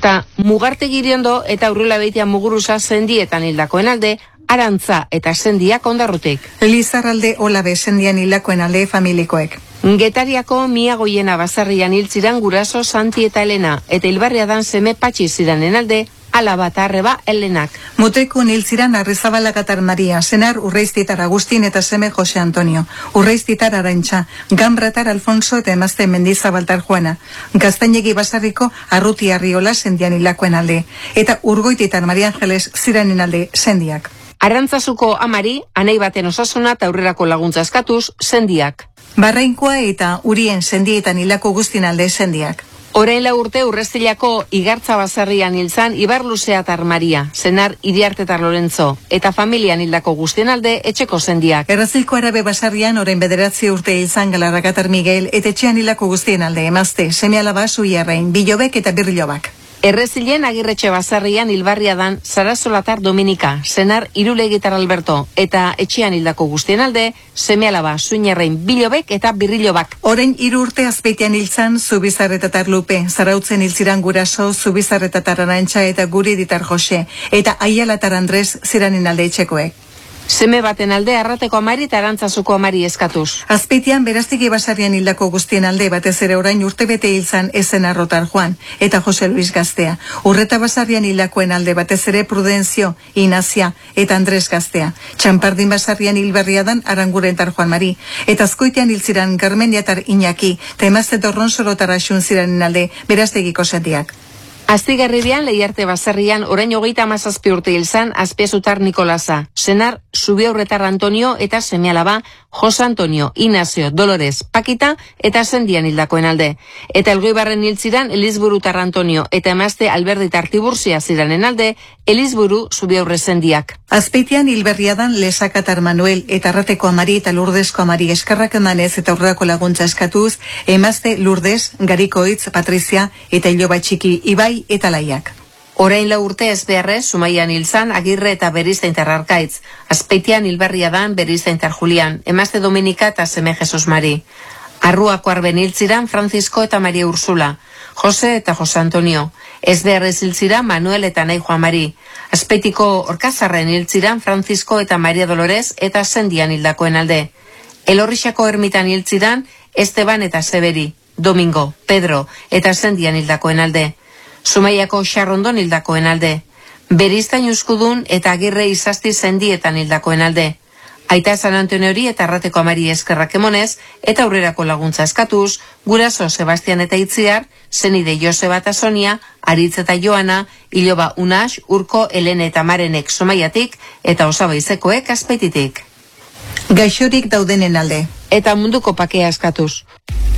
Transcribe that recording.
Eta Mugartegi Iriondo eta Urriola Beitia Muguruza Sendietan hildakoen alde, Arantza eta Sendiak Ondarrutik. Lizarralde Olabe Sendian hildakoen alde familikoek. Getariako Miagoiena Basarrian hiltziran guraso Santi eta Elena, eta Hilbarriadan seme Patxi ziranen alde, Alaba eta Arreba Elenak. Mutrikun hiltziran Arrizabala Katar Maria, senar Urreiztitar Agustin eta seme Jose Antonio, Urreiztitar Arantxa, Gambratar Alfonso eta emazte Mendizabaltar Juana, Gaztainegi Basarriko Arruti Arriola Sendian hildakoen alde, eta Urgoititar Maria Angeles ziranen alde Sendiak. Arantzazuko amari, anei baten osasuna eta aurrerako laguntza eskatuz, Sendiak. Barrainkoa eta Urien Sendietan hildako guztien alde Sendiak. Orain 4 urte Urrestilako Igartza Basarrian hiltzan Ibar Luzeatar Maria, senar Iriartetar Lorenzo, eta familian hildako guztien alde etxeko Sendiak. Errazilko Arabe Basarrian orain 9 urte hiltzan Galarrakatar Miguel, eta etxean hildako guztien alde emazte, seme alaba Suiarrain, Bilobek eta Birrilobak. Errezilen Agirretxe Basarrian Hilbarriadan Sarasolatar Dominika, senar Irulegitar Alberto, eta etxean hildako guztien alde, seme alaba Suiñerrein, Bilobek eta Birrilobak. Orain 3 urte Azpeitian hiltzan Zubizarretatar Lupe, Zarautzen hiltziran guraso Zubizarretatar Arantxa eta Guriditar Jose, eta Aialatar Andres ziranen alde etxekoek. Seme baten alde Arrateko amari eta Arantzazuko amari eskatuz. Azpeitian Berastegi Basarrian hildako guztien alde batez ere orain urtebete hiltzan Ezen Arrotar Juan eta Jose Luis Gaztea. Urreta Basarrian hildakoen alde batez ere Prudentzio, Inazia eta Andres Gaztea. Txanpardin Basarrian Hilberriadan Arangurentar Juan Mari. Eta Azkoitian hiltziran Garmendiatar Iñaki, eta emazte Torronsorotar Axun ziranen alde Berastegiko Sendiak. Astigarribian Leiarte Basarrian orain 37 urte hilzan Azpiezutar Nikolasa, senar Zubiaurretar Antonio eta seme alaba Jose Antonio, Inazio, Dolores, Pakita eta Sendian hildakoen alde. Eta Elgoibarren hiltziran Elizburutar Antonio eta emazte Alberditar Tiburtzia ziranen alde, Elizburu Zubiaurre Sendiak. Azpeitian Hilberriadan Lesakatar Manuel eta Arrateko amari eta Lurdezko amari eskarrak emanez eta aurrerako laguntza eskatuz, emazte Lourdes, Garikoitz, Patrizia eta Iloba Txiki Ibai eta Laiak. Orain 4 urte ez beharrez, Zumaian hilzan Agirre eta Berizaintar Arkaitz, Azpeitian Hilberriadan Berizaintar Julian, emazte Dominika eta seme Jesus Mari. Arruako Arben hiltziran Francisco eta Maria Ursula, Jose eta Jose Antonio, ez beharrez hiltzira Manuel eta Nahi Juan Mari. Azpeitiko Orkazarren hiltziran Francisco eta Maria Dolores eta Sendian hildakoen alde. Elorrixako ermitan hiltziran Esteban eta Seberi, Domingo, Pedro eta Sendian hildakoen alde. Zumaiako Xarrondon hildakoen alde. Beriztain Uskudun eta Agirre Izasti Sendietan hildakoen alde. Aita San Antonori eta Arrateko amari eskerrak emonez eta aurrerako laguntza eskatuz, guraso Sebastian eta Itziar, senide Joseba eta Sonia, Aritz eta Joana, Iloba Unax, Urko, Elene eta Marenek Zumaiatik eta Osaba Izekoek Azpeititik. Gaixorik daudenen alde. Eta munduko pakea eskatuz.